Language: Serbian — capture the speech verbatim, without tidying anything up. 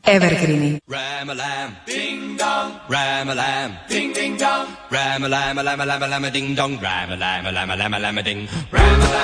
Evergreeni. Ram-a-lam, ding-dong, ram-a-lam, ding-ding-dong, ram-a-lam-a-lam-a-lam-a-lam-a-ding-dong, ram-a-lam-a-lam-a-lam-a-lam-a-ding, ram-a-lam.